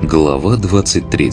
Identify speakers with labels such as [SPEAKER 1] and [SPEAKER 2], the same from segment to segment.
[SPEAKER 1] Глава 23.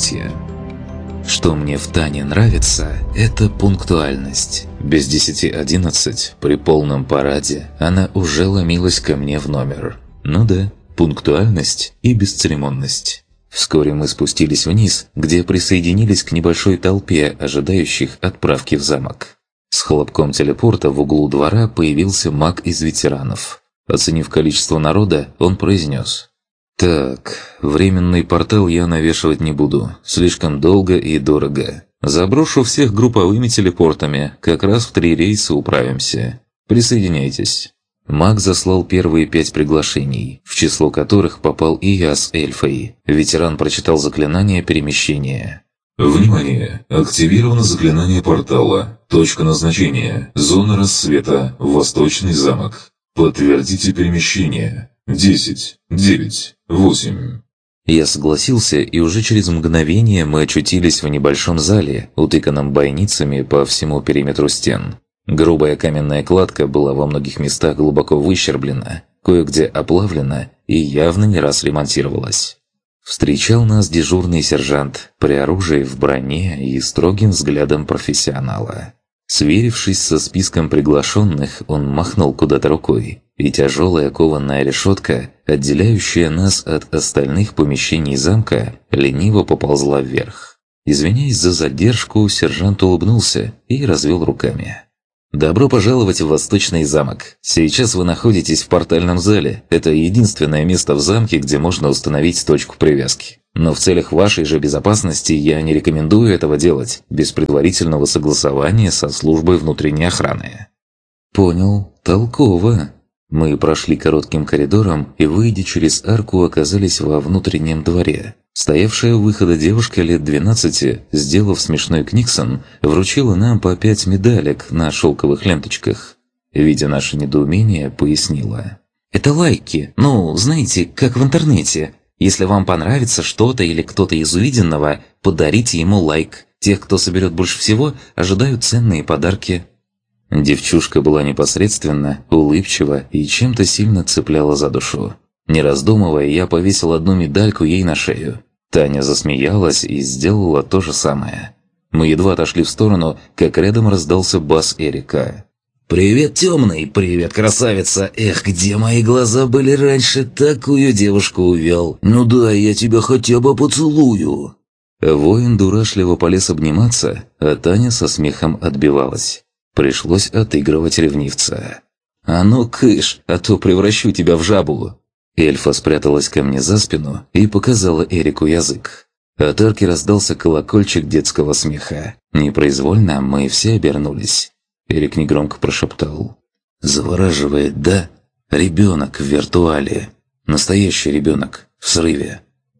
[SPEAKER 1] Что мне в Тане нравится, это пунктуальность. Без 10:11 при полном параде она уже ломилась ко мне в номер. Ну да, пунктуальность и бесцеремонность. Вскоре мы спустились вниз, где присоединились к небольшой толпе, ожидающих отправки в замок. С хлопком телепорта в углу двора появился маг из ветеранов. Оценив количество народа, он произнес: «Так, временный портал я навешивать не буду. Слишком долго и дорого. Заброшу всех групповыми телепортами. Как раз в 3 рейса управимся. Присоединяйтесь». Маг заслал первые 5 приглашений, в число которых попал и я с эльфой. Ветеран прочитал заклинание перемещения.
[SPEAKER 2] «Внимание! Активировано заклинание портала. Точка назначения. Зона рассвета. Восточный замок. Подтвердите перемещение. 10, 9, 8».
[SPEAKER 1] Я согласился, и уже через мгновение мы очутились в небольшом зале, утыканном бойницами по всему периметру стен. Грубая каменная кладка была во многих местах глубоко выщерблена, кое-где оплавлена и явно не раз ремонтировалась. Встречал нас дежурный сержант при оружии в броне и строгим взглядом профессионала. Сверившись со списком приглашенных, он махнул куда-то рукой, и тяжелая кованая решетка, отделяющая нас от остальных помещений замка, лениво поползла вверх. Извиняясь за задержку, сержант улыбнулся и развел руками. «Добро пожаловать в Восточный замок. Сейчас вы находитесь в портальном зале. Это единственное место в замке, где можно установить точку привязки. Но в целях вашей же безопасности я не рекомендую этого делать без предварительного согласования со службой внутренней охраны». «Понял. Толково». Мы прошли коротким коридором и, выйдя через арку, оказались во внутреннем дворе. Стоявшая у выхода девушка лет 12, сделав смешной книксон, вручила нам по 5 медалек на шелковых ленточках. Видя наше недоумение, пояснила: «Это лайки. Ну, знаете, как в интернете. Если вам понравится что-то или кто-то из увиденного, подарите ему лайк. Тех, кто соберет больше всего, ожидают ценные подарки». Девчушка была непосредственна, улыбчива и чем-то сильно цепляла за душу. Не раздумывая, я повесил одну медальку ей на шею. Таня засмеялась и сделала то же самое. Мы едва отошли в сторону, как рядом раздался бас Эрика. «Привет, темный! Привет, красавица! Эх, где мои глаза были раньше, такую девушку увел! Ну да, я тебя хотя бы поцелую!» Воин дурашливо полез обниматься, а Таня со смехом отбивалась. Пришлось отыгрывать ревнивца. «А ну, кыш, а то превращу тебя в жабу!» Эльфа спряталась ко мне за спину и показала Эрику язык. От арки раздался колокольчик детского смеха. Непроизвольно мы все обернулись. Эрик негромко прошептал: «Завораживает, да? Ребенок в виртуале. Настоящий ребенок в срыве».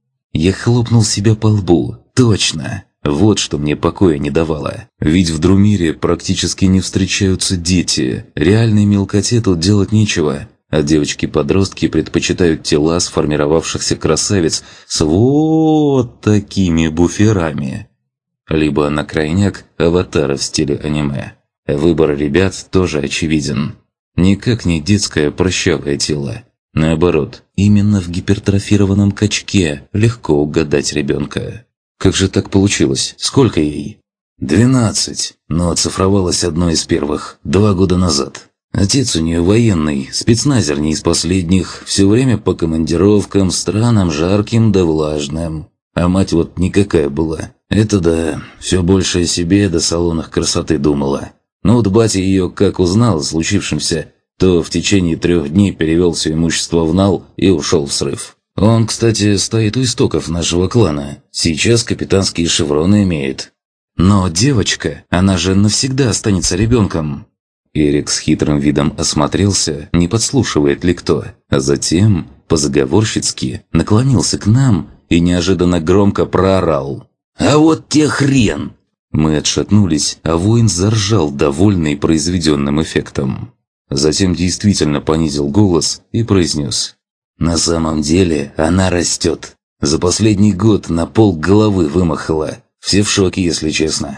[SPEAKER 1] Я хлопнул себя по лбу. Точно! Вот что мне покоя не давало. Ведь в Друмире практически не встречаются дети. Реальной мелкоте тут делать нечего. А девочки-подростки предпочитают тела сформировавшихся красавиц с вот такими буферами. Либо на крайняк аватара в стиле аниме. Выбор ребят тоже очевиден. Никак не детское прыщавое тело. Наоборот, именно в гипертрофированном качке легко угадать ребенка. Как же так получилось? Сколько ей? 12, но оцифровалась одной из первых 2 года назад. Отец у нее военный, спецназер не из последних, все время по командировкам, странам жарким да влажным. А мать вот никакая была. Это да, все больше о себе до салонах красоты думала. Но вот батя ее как узнал о случившемся, то в течение 3 дней перевел все имущество в нал и ушел в срыв. Он, кстати, стоит у истоков нашего клана. Сейчас капитанские шевроны имеет. Но девочка, она же навсегда останется ребенком». Эрик с хитрым видом осмотрелся, не подслушивает ли кто, а затем, по-заговорщицки, наклонился к нам и неожиданно громко проорал: «А вот те хрен!» Мы отшатнулись, а воин заржал, довольный произведенным эффектом. Затем действительно понизил голос и произнес: «На самом деле она растет. За последний год на полголовы вымахала. Все в шоке, если честно».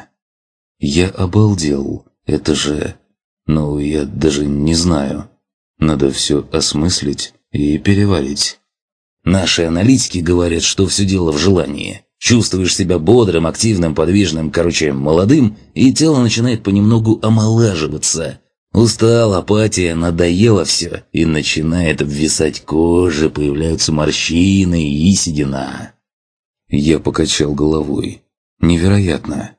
[SPEAKER 1] Я обалдел. Это же... Ну, я даже не знаю. Надо все осмыслить и переварить.
[SPEAKER 3] Наши аналитики говорят, что все дело в желании. Чувствуешь себя бодрым, активным, подвижным, молодым, и тело начинает понемногу омолаживаться. Устал, апатия, надоело все, и начинает обвисать кожа, появляются морщины и седина.
[SPEAKER 1] Я покачал головой. Невероятно.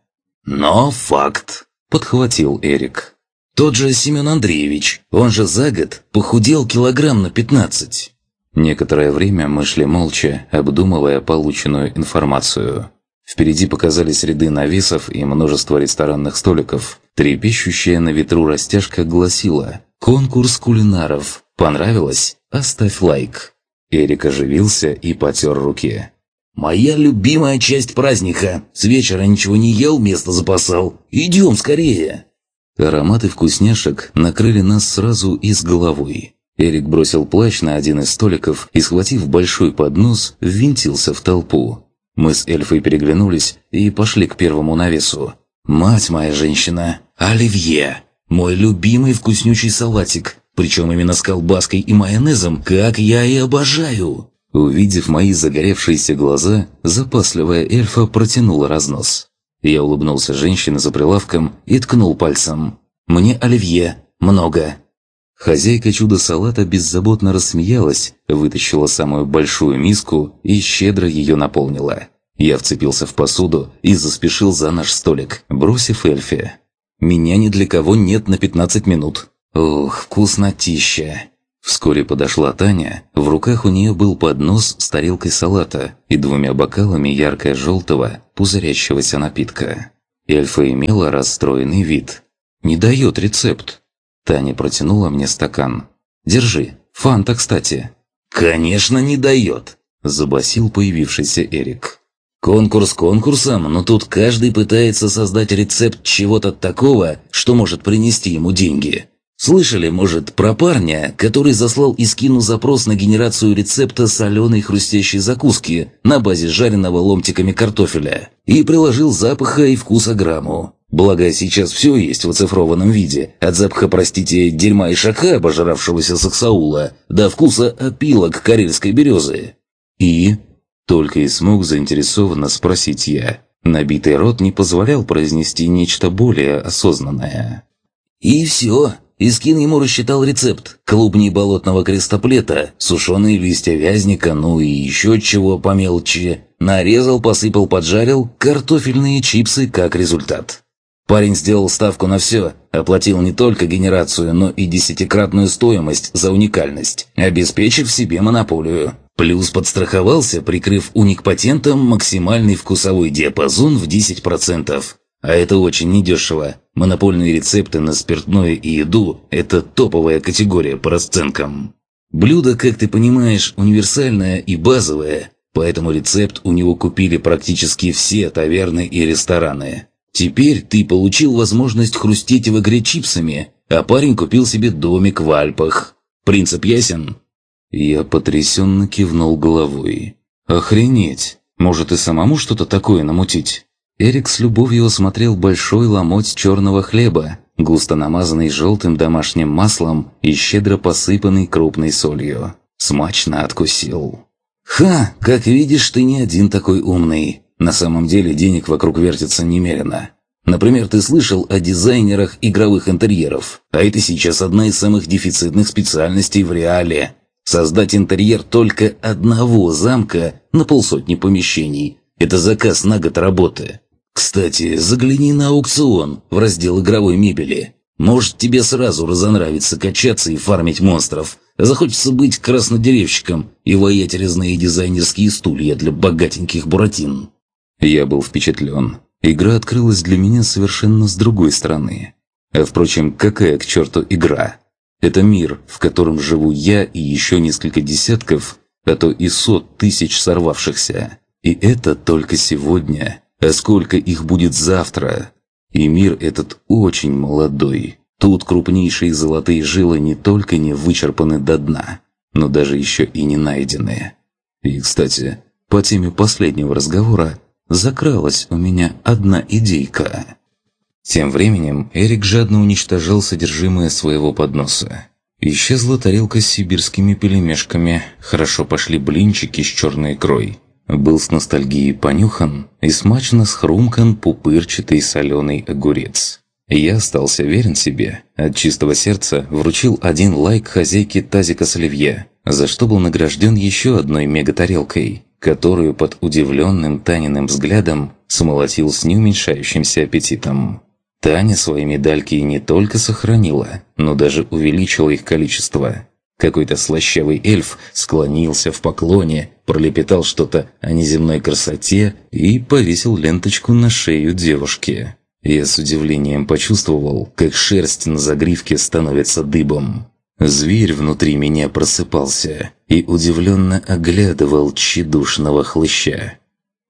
[SPEAKER 3] Но факт, подхватил Эрик. Тот же Семен Андреевич, он же за год похудел килограмм на 15.
[SPEAKER 1] Некоторое время мы шли молча, обдумывая полученную информацию. Впереди показались ряды навесов и множество ресторанных столиков. Трепещущая на ветру растяжка гласила: «Конкурс кулинаров. Понравилось? Оставь лайк». Эрик оживился и потер руки.
[SPEAKER 3] «Моя любимая часть праздника. С вечера ничего не ел, место запасал. Идем скорее!»
[SPEAKER 1] Ароматы вкусняшек накрыли нас сразу и с головой. Эрик бросил плащ на один из столиков и, схватив большой поднос, ввинтился в толпу. Мы с эльфой переглянулись и пошли к первому навесу.
[SPEAKER 3] «Мать моя женщина! Оливье! Мой любимый вкуснючий салатик! Причем именно с колбаской и майонезом, как я и обожаю!»
[SPEAKER 1] Увидев мои загоревшиеся глаза, запасливая эльфа протянула разнос. Я улыбнулся женщине за прилавком и ткнул пальцем.
[SPEAKER 3] «Мне оливье. Много».
[SPEAKER 1] Хозяйка чудо-салата беззаботно рассмеялась, вытащила самую большую миску и щедро ее наполнила. Я вцепился в посуду и заспешил за наш столик, бросив эльфе:
[SPEAKER 3] «Меня ни для кого нет на 15 минут». Ух, вкуснотища.
[SPEAKER 1] Вскоре подошла Таня, в руках у нее был поднос с тарелкой салата и 2 бокалами ярко-желтого, пузырящегося напитка. Эльфа имела расстроенный вид. «Не дает рецепт». Таня протянула мне стакан. «Держи, фанта, кстати».
[SPEAKER 3] «Конечно, не дает», – забасил появившийся Эрик. «Конкурс конкурсом, но тут каждый пытается создать рецепт чего-то такого, что может принести ему деньги. Слышали, может, про парня, который заслал Искину запрос на генерацию рецепта соленой хрустящей закуски на базе жареного ломтиками картофеля и приложил запаха и вкуса грамму? Благо, сейчас все есть в оцифрованном виде, от запаха, простите, дерьма ишака, обожравшегося саксаула, до вкуса опилок карельской березы».
[SPEAKER 1] «И?» – только и смог заинтересованно спросить я. Набитый рот не позволял произнести нечто более осознанное.
[SPEAKER 3] «И все». Искин ему рассчитал рецепт: клубни болотного крестоплета, сушеные листья вязника, ну и еще чего помелче. Нарезал, посыпал, поджарил, картофельные чипсы как результат. Парень сделал ставку на все, оплатил не только генерацию, но и 10-кратную стоимость за уникальность, обеспечив себе монополию. Плюс подстраховался, прикрыв уникпатентом максимальный вкусовой диапазон в 10%. А это очень недешево. Монопольные рецепты на спиртное и еду – это топовая категория по расценкам. Блюдо, как ты понимаешь, универсальное и базовое, поэтому рецепт у него купили практически все таверны и рестораны. Теперь ты получил возможность хрустеть в игре чипсами, а парень купил себе домик в Альпах. Принцип ясен?
[SPEAKER 1] Я потрясенно кивнул головой. «Охренеть! Может и самому что-то такое намутить?» Эрик с любовью осмотрел большой ломоть черного хлеба, густо намазанный желтым домашним маслом и щедро посыпанный крупной солью. Смачно откусил.
[SPEAKER 3] «Ха! Как видишь, ты не один такой умный. На самом деле денег вокруг вертится немерено. Например, ты слышал о дизайнерах игровых интерьеров, а это сейчас одна из самых дефицитных специальностей в реале. Создать интерьер только одного замка на 500 помещений – это заказ на год работы. Кстати, загляни на аукцион в раздел игровой мебели. Может, тебе сразу разонравится качаться и фармить монстров. Захочется быть краснодеревщиком и воять резные дизайнерские стулья для богатеньких буратин».
[SPEAKER 1] Я был впечатлен. Игра открылась для меня совершенно с другой стороны. А впрочем, какая к черту игра? Это мир, в котором живу я и еще несколько десятков, а то и 100 тысяч сорвавшихся. И это только сегодня. А сколько их будет завтра? И мир этот очень молодой. Тут крупнейшие золотые жилы не только не вычерпаны до дна, но даже еще и не найдены. И, кстати, по теме последнего разговора закралась у меня одна идейка. Тем временем Эрик жадно уничтожал содержимое своего подноса. Исчезла тарелка с сибирскими пельмешками, хорошо пошли блинчики с черной икрой. Был с ностальгией понюхан и смачно схрумкан пупырчатый соленый огурец. Я остался верен себе, от чистого сердца вручил 1 лайк хозяйке тазика с оливье, за что был награжден еще одной мегатарелкой, которую под удивленным Таниным взглядом смолотил с неуменьшающимся аппетитом. Таня свои медальки не только сохранила, но даже увеличила их количество. Какой-то слащавый эльф склонился в поклоне, пролепетал что-то о неземной красоте и повесил ленточку на шею девушки. Я с удивлением почувствовал, как шерсть на загривке становится дыбом. Зверь внутри меня просыпался и удивленно оглядывал тщедушного хлыща.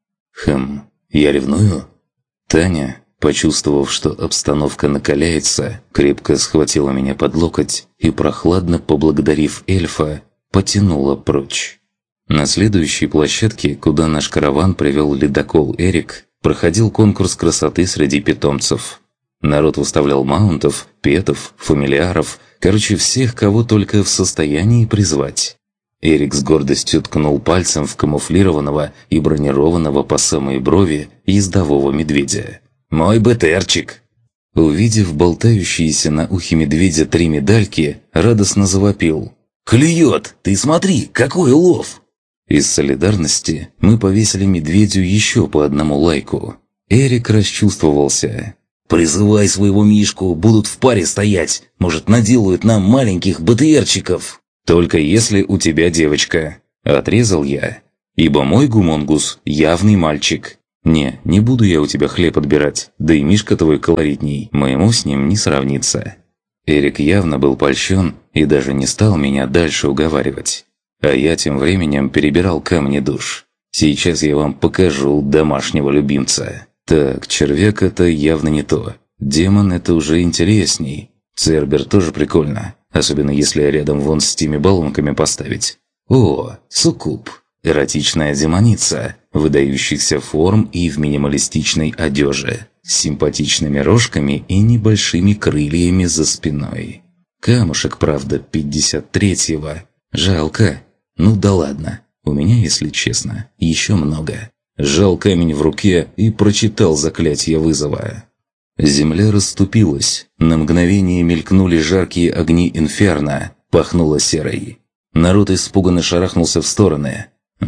[SPEAKER 1] Я ревную? Таня, почувствовав, что обстановка накаляется, крепко схватила меня под локоть и, прохладно поблагодарив эльфа, потянула прочь. На следующей площадке, куда наш караван привел ледокол «Эрик», проходил конкурс красоты среди питомцев. Народ выставлял маунтов, петов, фамильяров, короче, всех, кого только в состоянии призвать. Эрик с гордостью ткнул пальцем в камуфлированного и бронированного по самые брови ездового медведя. «Мой БТРчик!» Увидев болтающиеся на ухе медведя 3 медальки, радостно завопил. «Клюет! Ты смотри, какой улов!» Из солидарности мы повесили медведю еще по 1 лайку. Эрик расчувствовался. «Призывай своего Мишку, будут в паре стоять. Может, наделают нам маленьких БТРчиков?» «Только если у тебя девочка», — отрезал я. «Ибо мой гумонгус явный мальчик. Не буду я у тебя хлеб отбирать, да и Мишка твой колоритней, моему с ним не сравнится». Эрик явно был польщен и даже не стал меня дальше уговаривать. А я тем временем перебирал камни душ. Сейчас я вам покажу домашнего любимца. Так, червяк это явно не то. Демон это уже интересней. Цербер тоже прикольно. Особенно если рядом вон с теми баллонками поставить. О, суккуб. Эротичная демоница, выдающихся форм и в минималистичной одежде. С симпатичными рожками и небольшими крыльями за спиной. Камушек, правда, 53-го. Жалко. Ну да ладно, у меня, если честно, еще много. Сжал камень в руке и прочитал заклятие вызова. Земля расступилась, на мгновение мелькнули жаркие огни инферно, пахнуло серой. Народ испуганно шарахнулся в стороны.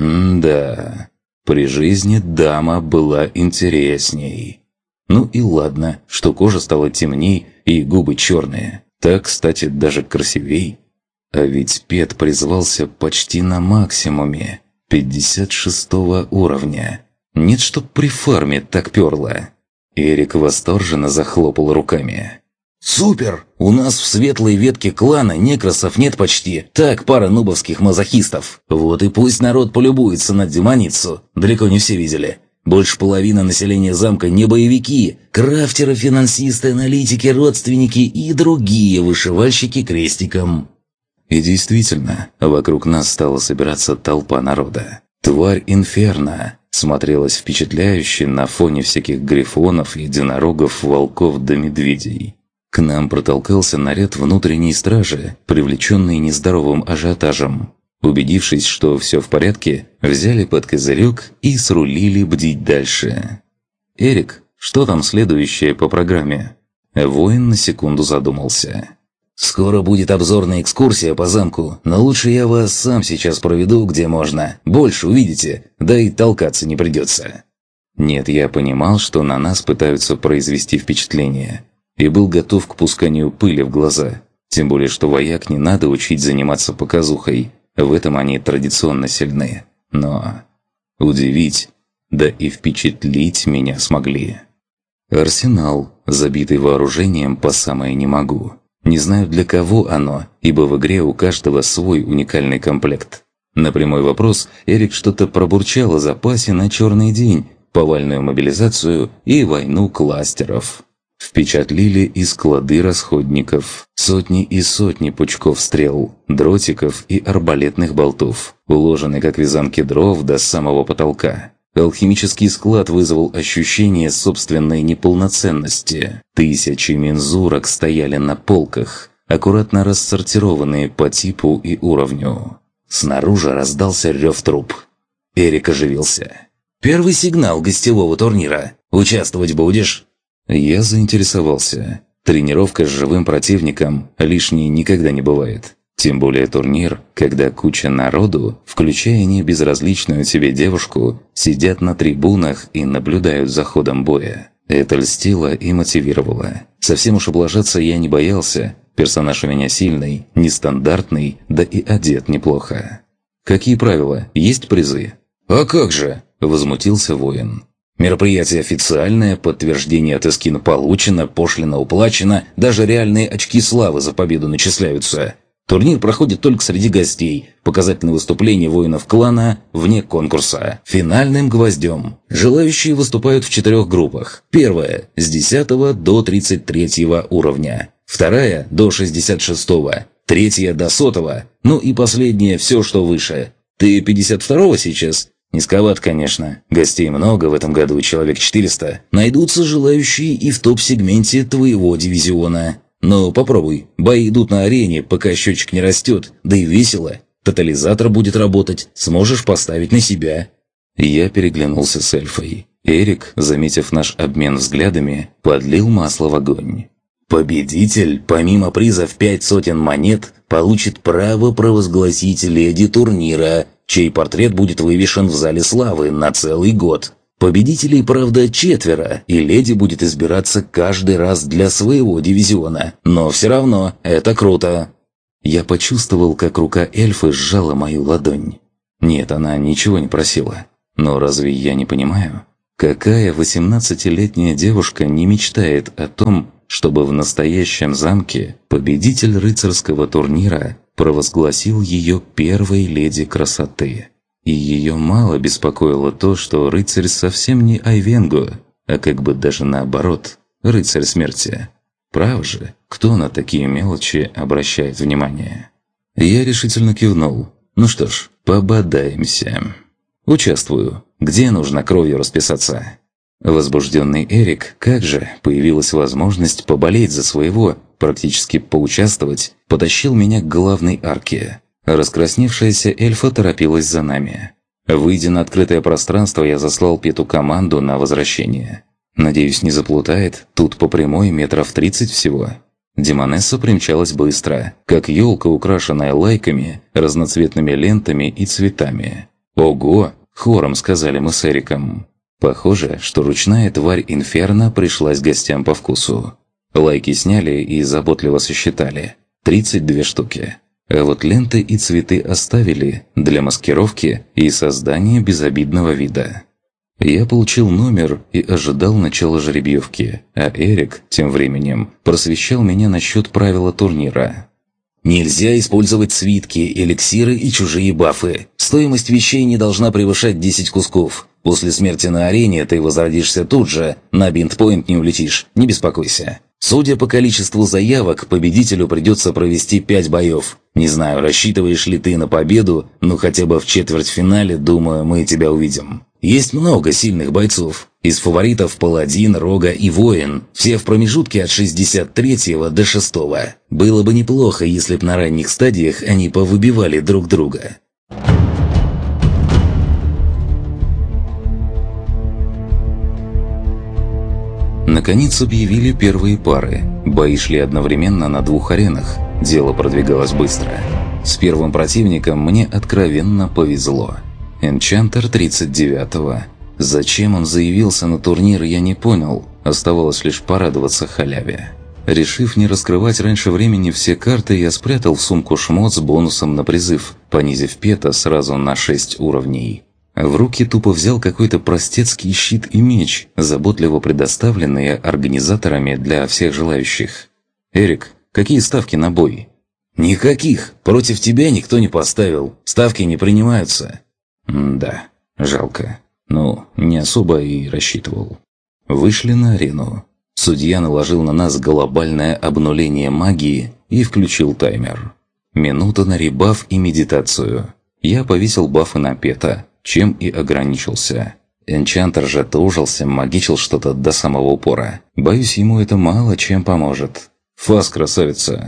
[SPEAKER 1] Да, при жизни дама была интересней. Ну и ладно, что кожа стала темней и губы черные. Так, кстати, даже красивей. А ведь Пет призвался почти на максимуме, 56 уровня. Нет, чтоб при фарме так перло. Эрик восторженно захлопал руками. «Супер! У нас в светлой ветке клана некросов нет почти. Так, пара нубовских мазохистов. Вот и пусть народ полюбуется на демоницу. Далеко не все видели. Больше половины населения замка не боевики. Крафтеры, финансисты, аналитики, родственники и другие вышивальщики крестиком». И действительно, вокруг нас стала собираться толпа народа. Тварь инферно смотрелась впечатляюще на фоне всяких грифонов, единорогов, волков да медведей. К нам протолкался наряд внутренней стражи, привлеченный нездоровым ажиотажем. Убедившись, что все в порядке, взяли под козырек и срулили бдить дальше. «Эрик, что там следующее по программе?» Воин на секунду задумался. «Скоро будет обзорная экскурсия по замку, но лучше я вас сам сейчас проведу, где можно. Больше увидите, да и толкаться не придется». Нет, я понимал, что на нас пытаются произвести впечатление, и был готов к пусканию пыли в глаза. Тем более, что вояк не надо учить заниматься показухой, в этом они традиционно сильны. Но удивить, да и впечатлить меня смогли. Арсенал, забитый вооружением по самое не могу. Не знаю, для кого оно, ибо в игре у каждого свой уникальный комплект. На прямой вопрос Эрик что-то пробурчал о запасе на черный день, повальную мобилизацию и войну кластеров. Впечатлили и склады расходников. Сотни и сотни пучков стрел, дротиков и арбалетных болтов, уложены как вязанки дров до самого потолка. Алхимический склад вызвал ощущение собственной неполноценности. Тысячи мензурок стояли на полках, аккуратно рассортированные по типу и уровню. Снаружи раздался рев труб. Эрик оживился.
[SPEAKER 3] «Первый сигнал гостевого турнира. Участвовать будешь?»
[SPEAKER 1] Я заинтересовался. Тренировка с живым противником лишней никогда не бывает. Тем более турнир, когда куча народу, включая небезразличную тебе девушку, сидят на трибунах и наблюдают за ходом боя. Это льстило и мотивировало. Совсем уж облажаться я не боялся. Персонаж у меня сильный, нестандартный, да и одет неплохо. «Какие правила? Есть призы?»
[SPEAKER 3] «А как же?»
[SPEAKER 1] – возмутился воин.
[SPEAKER 3] «Мероприятие официальное, подтверждение от Эскина получено, пошлина уплачена, даже реальные очки славы за победу начисляются. Турнир проходит только среди гостей. Показательные выступления воинов клана вне конкурса. Финальным гвоздем. Желающие выступают в 4 группах. Первая – с 10 до 33 уровня. Вторая – до 66-го. Третья – до 100-го. Ну и последняя – все, что выше. Ты 52-го сейчас?» «Низковат, конечно. Гостей много, в этом году человек 400. Найдутся желающие и в топ-сегменте твоего дивизиона. Но попробуй. Бои идут на арене, пока счетчик не растет. Да и весело. Тотализатор будет работать. Сможешь поставить на себя».
[SPEAKER 1] Я переглянулся с эльфой. Эрик, заметив наш обмен взглядами, подлил масло в огонь.
[SPEAKER 3] «Победитель, помимо приза в 500 монет, получит право провозгласить леди турнира, чей портрет будет вывешен в Зале Славы на целый год. Победителей, правда, 4, и леди будет избираться каждый раз для своего дивизиона. Но все равно, это круто».
[SPEAKER 1] Я почувствовал, как рука эльфы сжала мою ладонь. Нет, она ничего не просила. Но разве я не понимаю? Какая 18-летняя девушка не мечтает о том, чтобы в настоящем замке победитель рыцарского турнира провозгласил ее первой леди красоты? И ее мало беспокоило то, что рыцарь совсем не Айвенго, а как бы даже наоборот, рыцарь смерти. Прав же, кто на такие мелочи обращает внимание? Я решительно кивнул. Ну что ж, пободаемся. Участвую. Где нужно кровью расписаться? Возбужденный Эрик, как же, появилась возможность поболеть за своего, практически поучаствовать, потащил меня к главной арке. Раскрасневшаяся эльфа торопилась за нами. Выйдя на открытое пространство, я заслал Пету команду на возвращение. Надеюсь, не заплутает, тут по прямой метров 30 всего. Демонесса примчалась быстро, как елка, украшенная лайками, разноцветными лентами и цветами. «Ого!» – хором сказали мы с Эриком. Похоже, что ручная тварь Инферно пришлась гостям по вкусу. Лайки сняли и заботливо сосчитали. 32 штуки. А вот ленты и цветы оставили для маскировки и создания безобидного вида. Я получил номер и ожидал начала жеребьевки, а Эрик, тем временем, просвещал меня насчет правила турнира.
[SPEAKER 3] «Нельзя использовать свитки, эликсиры и чужие бафы. Стоимость вещей не должна превышать 10 кусков. После смерти на арене ты возродишься тут же, на бинтпоинт не улетишь, не беспокойся. Судя по количеству заявок, победителю придется провести 5 боев. Не знаю, рассчитываешь ли ты на победу, но хотя бы в четвертьфинале, думаю, мы тебя увидим. Есть много сильных бойцов. Из фаворитов Паладин, Рога и Воин. Все в промежутке от 63-го до 6-го. Было бы неплохо, если б на ранних стадиях они повыбивали друг друга».
[SPEAKER 1] Наконец объявили первые пары. Бои шли одновременно на 2 аренах. Дело продвигалось быстро. С первым противником мне откровенно повезло. Энчантер 39-го. Зачем он заявился на турнир, я не понял. Оставалось лишь порадоваться халяве. Решив не раскрывать раньше времени все карты, я спрятал в сумку шмот с бонусом на призыв, понизив Пета сразу на 6 уровней. В руки тупо взял какой-то простецкий щит и меч, заботливо предоставленные организаторами для всех желающих. «Эрик, какие ставки на бой?»
[SPEAKER 3] «Никаких. Против тебя никто не поставил. Ставки не принимаются».
[SPEAKER 1] «Да, жалко. Ну, не особо и рассчитывал». Вышли на арену. Судья наложил на нас глобальное обнуление магии и включил таймер. Минута на ребаф и медитацию. Я повесил бафы на Пета, чем и ограничился. Энчантер же тужился, магичил что-то до самого упора. Боюсь, ему это мало чем поможет. «Фас, красавица!»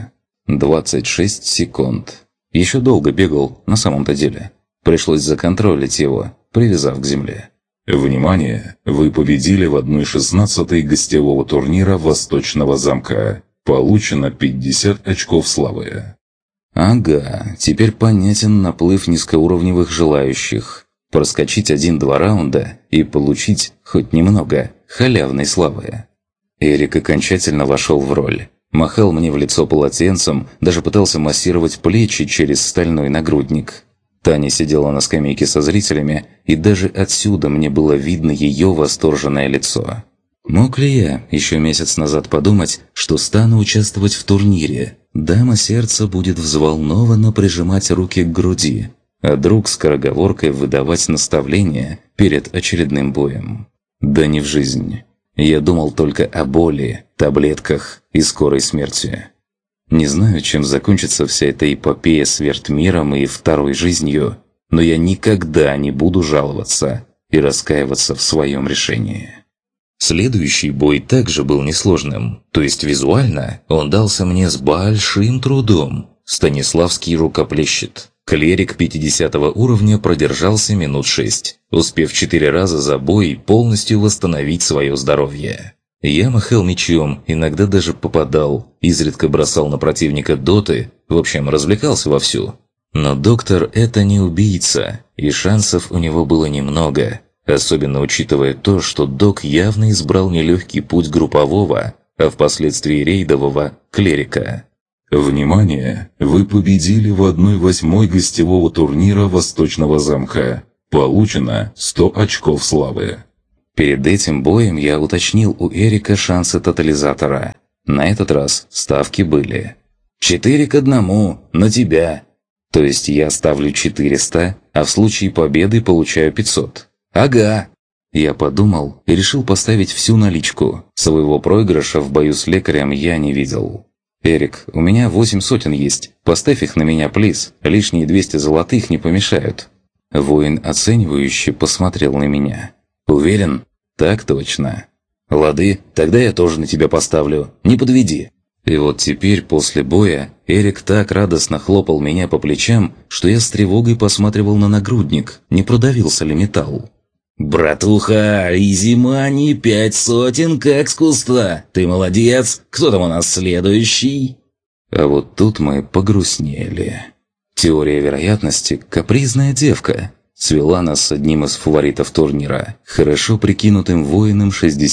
[SPEAKER 1] 26 секунд. Еще долго бегал, на самом-то деле. Пришлось законтролить его, привязав к земле.
[SPEAKER 2] Внимание! Вы победили в 1/16 гостевого турнира Восточного замка. Получено 50 очков славы.
[SPEAKER 1] Ага, теперь понятен наплыв низкоуровневых желающих. Проскочить 1-2 раунда и получить хоть немного халявной славы. Эрик окончательно вошел в роль. Махал мне в лицо полотенцем, даже пытался массировать плечи через стальной нагрудник. Таня сидела на скамейке со зрителями, и даже отсюда мне было видно ее восторженное лицо. Мог ли я еще месяц назад подумать, что стану участвовать в турнире? Дама сердца будет взволнованно прижимать руки к груди, а друг скороговоркой выдавать наставления перед очередным боем. Да не в жизнь. Я думал только о боли, таблетках и скорой смерти. Не знаю, чем закончится вся эта эпопея с Вертмиром и второй жизнью, но я никогда не буду жаловаться и раскаиваться в своем решении. Следующий бой также был несложным, то есть визуально он дался мне с большим трудом. Станиславский рукоплещет. Клерик 50 уровня продержался минут 6, успев 4 раза за бой полностью восстановить свое здоровье. Я махал мечом, иногда даже попадал, изредка бросал на противника доты, в общем, развлекался вовсю. Но доктор – это не убийца, и шансов у него было немного, особенно учитывая то, что док явно избрал нелегкий путь группового, а впоследствии рейдового клерика.
[SPEAKER 2] Внимание! Вы победили в 1/8 гостевого турнира Восточного замка. Получено 100 очков славы.
[SPEAKER 1] Перед этим боем я уточнил у Эрика шансы тотализатора. На этот раз ставки были 4-1 на тебя. То есть я ставлю 400, а в случае победы получаю 500. Ага. Я подумал и решил поставить всю наличку. Своего проигрыша в бою с лекарем я не видел. «Эрик, у меня 8 сотен есть. Поставь их на меня, плиз. Лишние 200 золотых не помешают». Воин оценивающе посмотрел на меня. «Уверен?» «Так точно». «Лады, тогда я тоже на тебя поставлю. Не подведи». И вот теперь, после боя, Эрик так радостно хлопал меня по плечам, что я с тревогой посматривал на нагрудник, не продавился ли металл. «Братуха, изимани 5 сотен как с куста. Ты молодец. Кто там у нас следующий?» А вот тут мы погрустнели. Теория вероятности – капризная девка. Свела нас с одним из фаворитов турнира, хорошо прикинутым воином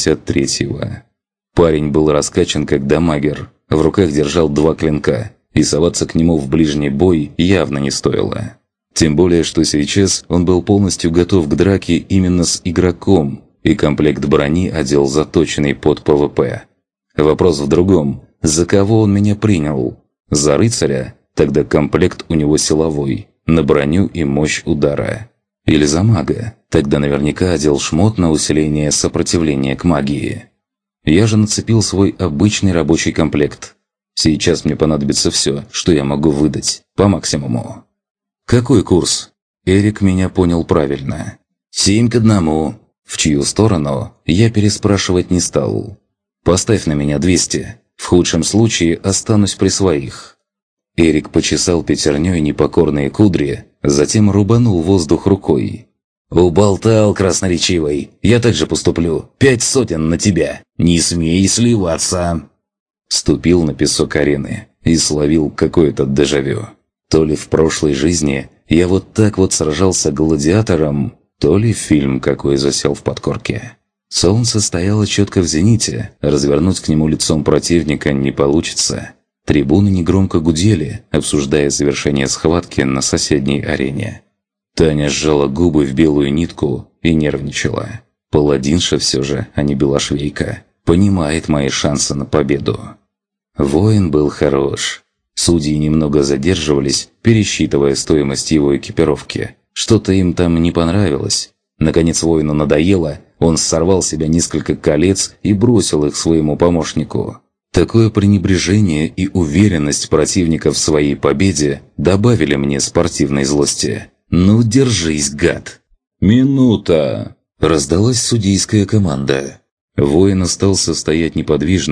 [SPEAKER 1] 63-го. Парень был раскачан как дамагер, в руках держал 2 клинка, и соваться к нему в ближний бой явно не стоило. Тем более, что сейчас он был полностью готов к драке именно с игроком, и комплект брони одел заточенный под ПВП. Вопрос в другом: за кого он меня принял? За рыцаря? Тогда комплект у него силовой, на броню и мощь удара. Или за мага? Тогда наверняка одел шмот на усиление сопротивления к магии. Я же нацепил свой обычный рабочий комплект. Сейчас мне понадобится все, что я могу выдать, по максимуму. «Какой курс?» Эрик меня понял правильно. 7-1. В чью сторону, я переспрашивать не стал. «Поставь на меня 200. В худшем случае останусь при своих». Эрик почесал пятерней непокорные кудри, затем рубанул воздух рукой. «Уболтал, красноречивый. Я также поступлю. 5 сотен на тебя. Не смей сливаться». Ступил на песок арены и словил какое-то дежавю. То ли в прошлой жизни я вот так вот сражался гладиатором, то ли фильм какой засел в подкорке. Солнце стояло четко в зените, развернуть к нему лицом противника не получится. Трибуны негромко гудели, обсуждая завершение схватки на соседней арене. Таня сжала губы в белую нитку и нервничала. Паладинша все же, а не белошвейка, понимает мои шансы на победу. Воин был хорош. Судьи немного задерживались, пересчитывая стоимость его экипировки. Что-то им там не понравилось. Наконец воину надоело, он сорвал с себя несколько колец и бросил их своему помощнику. Такое пренебрежение и уверенность противника в своей победе добавили мне спортивной злости. «Ну, держись, гад!» «Минута!» Раздалась судейская команда. Воин остался стоять неподвижно,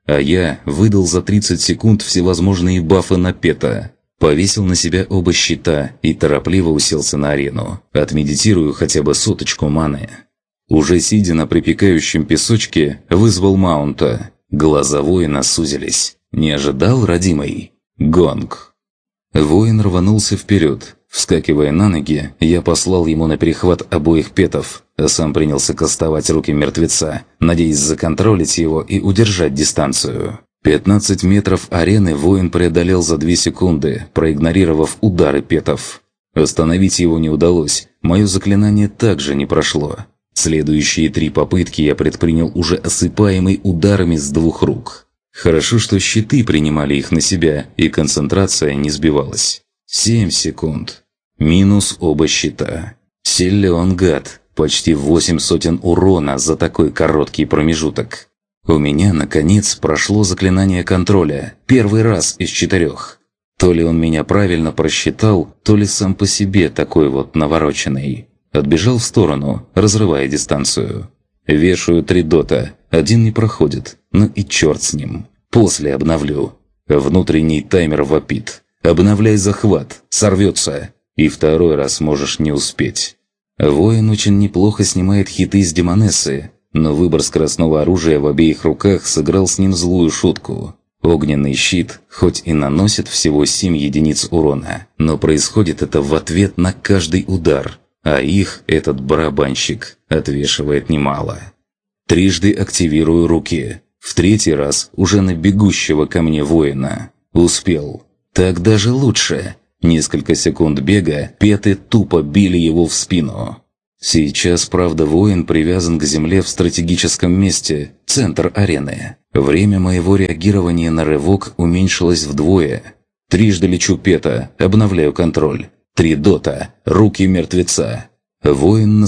[SPEAKER 1] А я выдал за 30 секунд всевозможные бафы на Пета. Повесил на себя оба щита и торопливо уселся на арену. Отмедитирую хотя бы соточку маны. Уже сидя на припекающем песочке, вызвал маунта. Глаза воина сузились. Не ожидал, родимый? Гонг. Воин рванулся вперед. Вскакивая на ноги, я послал ему на перехват обоих петов, а сам принялся кастовать руки мертвеца, надеясь законтролить его и удержать дистанцию. 15 метров арены воин преодолел за 2 секунды, проигнорировав удары петов. Остановить его не удалось, мое заклинание также не прошло. Следующие 3 попытки я предпринял уже осыпаемый ударами с 2 рук. Хорошо, что щиты принимали их на себя, и концентрация не сбивалась. 7 секунд. Минус оба щита. Силен гад. Почти 8 сотен урона за такой короткий промежуток. У меня, наконец, прошло заклинание контроля. Первый раз из 4. То ли он меня правильно просчитал, то ли сам по себе такой вот навороченный. Отбежал в сторону, разрывая дистанцию. Вешаю 3 дота. 1 не проходит. Ну и черт с ним. После обновлю. Внутренний таймер вопит. Обновляй захват, сорвется, и 2 раз можешь не успеть. Воин очень неплохо снимает хиты с демонессы, но выбор скоростного оружия в обеих руках сыграл с ним злую шутку. Огненный щит хоть и наносит всего 7 единиц урона, но происходит это в ответ на каждый удар, а их этот барабанщик отвешивает немало. Трижды активирую руки, в 3-й раз уже на бегущего ко мне воина. Успел. Так даже лучше. Несколько секунд бега, петы тупо били его в спину. Сейчас, правда, воин привязан к земле в стратегическом месте, центр арены. Время моего реагирования на рывок уменьшилось вдвое. Трижды лечу пета, обновляю контроль. 3 дота, руки мертвеца. Воин на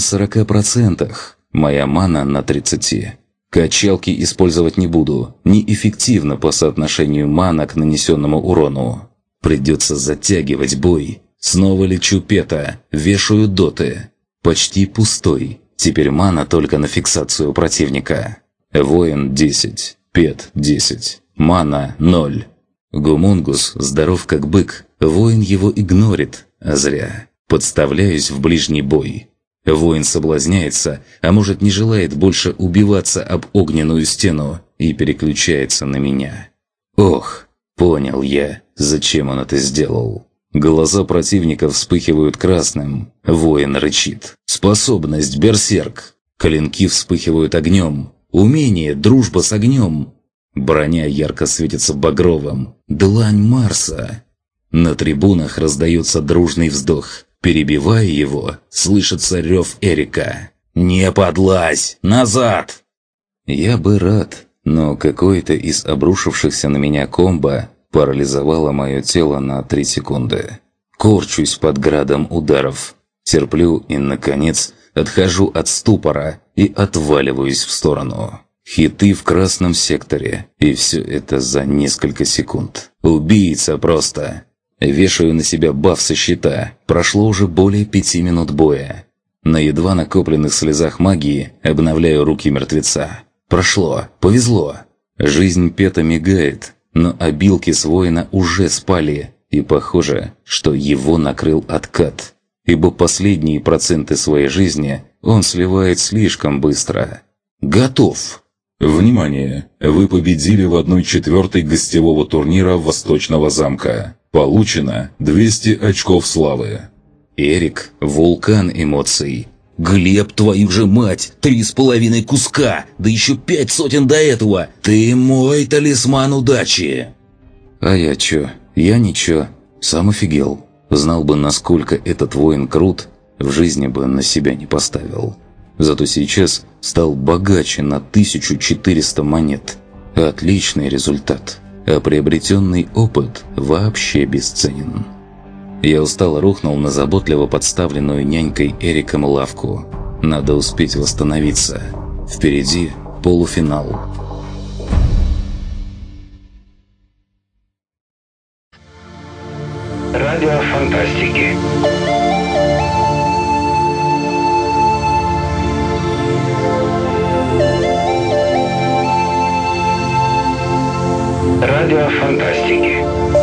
[SPEAKER 1] 40%, моя мана на 30%. Качалки использовать не буду, неэффективно по соотношению мана к нанесенному урону. Придется затягивать бой. Снова лечу пета, вешаю доты. Почти пустой. Теперь мана только на фиксацию противника. Воин 10, пет 10, мана 0. Гумунгус здоров как бык, воин его игнорит, а зря. Подставляюсь в ближний бой. Воин соблазняется, а может не желает больше убиваться об огненную стену и переключается на меня. Ох, понял я, зачем он это сделал. Глаза противника вспыхивают красным. Воин рычит. Способность берсерк. Клинки вспыхивают огнем. Умение дружба с огнем. Броня ярко светится багровым. Длань Марса. На трибунах раздается дружный вздох. Перебивая его, слышится рев Эрика. «Не подлазь! Назад!» Я бы рад, но какое-то из обрушившихся на меня комбо парализовало мое тело на 3 секунды. Корчусь под градом ударов. Терплю и, наконец, отхожу от ступора и отваливаюсь в сторону. Хиты в красном секторе, и все это за несколько секунд. Убийца просто. Вешаю на себя баф со щита. Прошло уже более 5 минут боя. На едва накопленных слезах магии обновляю руки мертвеца. Прошло, повезло. Жизнь пета мигает, но обилки с воина уже спали, и похоже, что его накрыл откат, ибо последние проценты своей жизни он сливает слишком быстро. Готов!
[SPEAKER 2] Внимание! Вы победили в 1/4 гостевого турнира Восточного замка. Получено 200 очков славы.
[SPEAKER 3] Эрик – вулкан эмоций. Глеб, твою же мать, 3,5 куска, да еще 5 сотен до этого. Ты мой талисман удачи.
[SPEAKER 1] А я чё? Я ничего. Сам офигел. Знал бы, насколько этот воин крут, в жизни бы на себя не поставил. Зато сейчас стал богаче на 1400 монет. Отличный результат. А приобретенный опыт вообще бесценен. Я устало рухнул на заботливо подставленную нянькой Эриком лавку. Надо успеть восстановиться. Впереди полуфинал.
[SPEAKER 4] Радио фантастики. Радио фантастики.